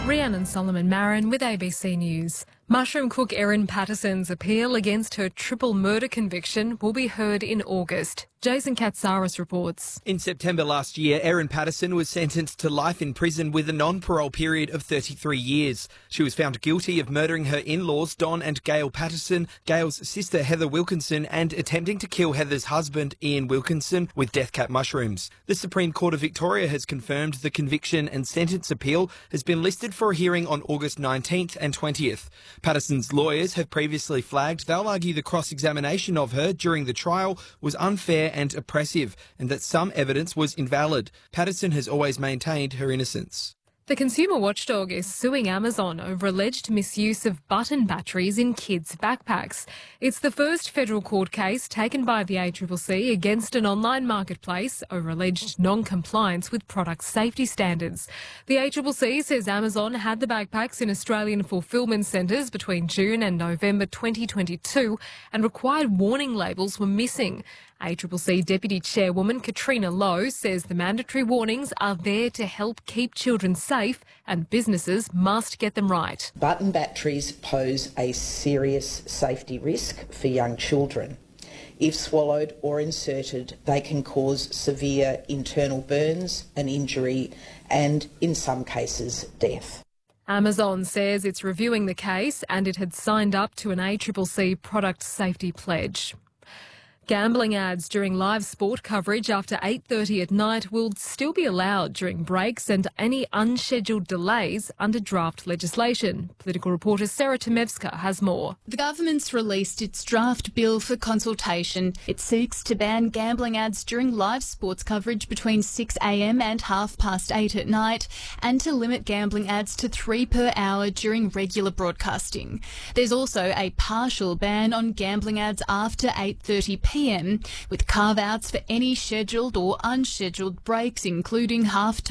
Rhiannon Solomon Marin with ABC News. Mushroom cook Erin Patterson's appeal against her triple murder conviction will be heard in August. Jason Katsaris reports. In September last year, Erin Patterson was sentenced to life in prison with a non-parole period of 33 years. She was found guilty of murdering her in-laws Don and Gail Patterson, Gail's sister Heather Wilkinson, and attempting to kill Heather's husband Ian Wilkinson with death cap mushrooms. The Supreme Court of Victoria has confirmed the conviction and sentence appeal has been listed for a hearing on August 19th and 20th. Patterson's lawyers have previously flagged they'll argue the cross-examination of her during the trial was unfair and oppressive, and that some evidence was invalid. Patterson has always maintained her innocence. The consumer watchdog is suing Amazon over alleged misuse of button batteries in kids' backpacks. It's the first federal court case taken by the ACCC against an online marketplace over alleged non-compliance with product safety standards. The ACCC says Amazon had the backpacks in Australian fulfilment centres between June and November 2022 and required warning labels were missing. ACCC Deputy Chairwoman Katrina Lowe says the mandatory warnings are there to help keep children safe and businesses must get them right. Button batteries pose a serious safety risk for young children. If swallowed or inserted, they can cause severe internal burns, an injury and, in some cases, death. Amazon says it's reviewing the case and it had signed up to an ACCC product safety pledge. Gambling ads during live sport coverage after 8:30 at night will still be allowed during breaks and any unscheduled delays under draft legislation. Political reporter Sarah Tomevska has more. The government's released its draft bill for consultation. It seeks to ban gambling ads during live sports coverage between 6 a.m. and 8:30 at night, and to limit gambling ads to 3 per hour during regular broadcasting. There's also a partial ban on gambling ads after 8:30 p.m, with carve-outs for any scheduled or unscheduled breaks, including half-time